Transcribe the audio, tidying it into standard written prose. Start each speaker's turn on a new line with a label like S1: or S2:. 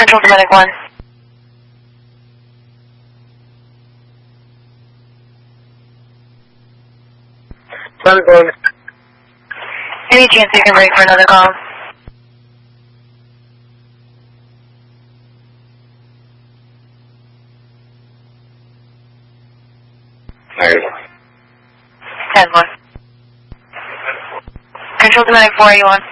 S1: Control to Medic 1. Any chance you can break for another call?
S2: Negative.
S1: 10-1. Control to Medic 4, are you on?